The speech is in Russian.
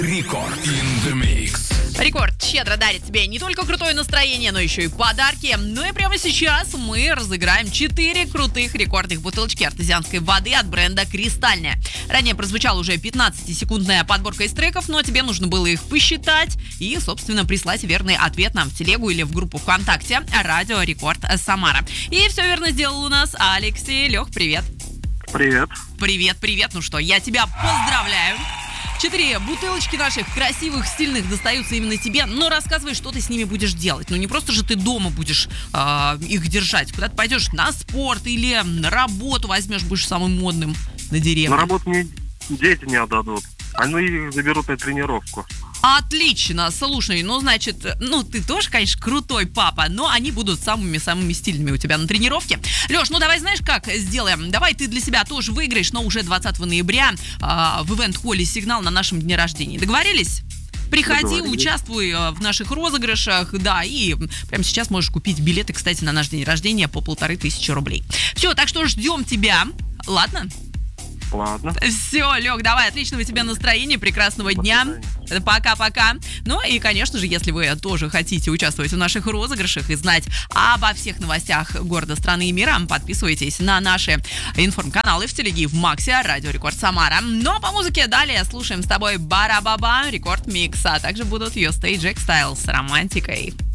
Рекорд in the Mix. Рекорд щедро дарит тебе не только крутое настроение, но еще и подарки. Ну и прямо сейчас мы разыграем 4 крутых рекордных бутылочки артезианской воды от бренда «Кристальная». Ранее прозвучала уже 15-секундная подборка из треков, но тебе нужно было их посчитать и, собственно, прислать верный ответ нам в телегу или в группу ВКонтакте «Радио Рекорд Самара». И все верно сделал у нас Алексей. Лех, привет. Привет. Привет. Ну что, я тебя поздравляю. 4 бутылочки наших красивых, стильных достаются именно тебе, но рассказывай, что ты с ними будешь делать. Ну не просто же ты дома будешь их держать. Куда ты пойдешь на спорт или на работу возьмешь, будешь самым модным на деревне. На работу мне дети не отдадут. Они их заберут на тренировку. Отлично, слушай, значит, ты тоже, конечно, крутой папа, но они будут самыми стильными у тебя на тренировке. Леш, давай знаешь, как сделаем? Давай ты для себя тоже выиграешь, но уже 20 ноября в ивент-холле «Сигнал» на нашем дне рождения. Договорились? Приходи, участвуй в наших розыгрышах, да, и прямо сейчас можешь купить билеты, кстати, на наш день рождения по 1500 рублей. Все, так что ждем тебя, ладно? Ладно. Все, Лёг, давай, отличного тебе настроения, прекрасного дня. Пока-пока. Ну и, конечно же, если вы тоже хотите участвовать в наших розыгрышах и знать обо всех новостях города, страны и мира, подписывайтесь на наши информ-каналы в телеге, в Максе, Радио Рекорд Самара. Но по музыке далее слушаем с тобой Барабаба, Рекорд Микс, а также будут Your Stage X Style с романтикой.